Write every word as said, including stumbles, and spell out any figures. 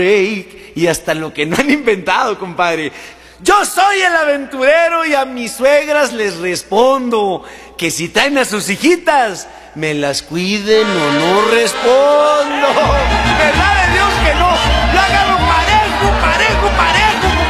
y hasta lo que no han inventado, compadre. Yo soy el aventurero y a mis suegras les respondo que si traen a sus hijitas, me las cuiden o no respondo.